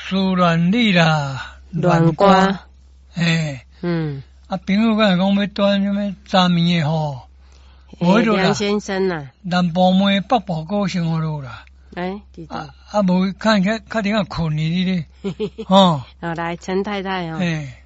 思乱理啦， 乱歌， 嘿，朋友敢讲要端什么查面的吼， 梁先生呐， 南部妹北部歌生活路啦， 知道， 无看起较点困呢，你咧，吼， 来陈太太哦，